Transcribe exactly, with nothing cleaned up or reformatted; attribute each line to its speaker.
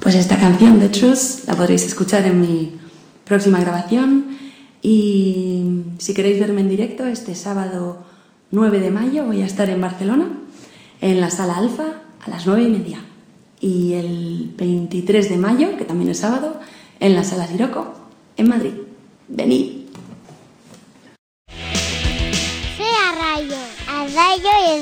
Speaker 1: Pues esta canción, The Truth, la podréis escuchar en mi próxima grabación. Y si queréis verme en directo, este sábado nueve de mayo voy a estar en Barcelona, en la Sala Alfa, a las nueve y media. Y el veintitrés de mayo, que también es sábado, en la Sala Siroco, en Madrid. Venid.
Speaker 2: Sea Rayo, a Rayo y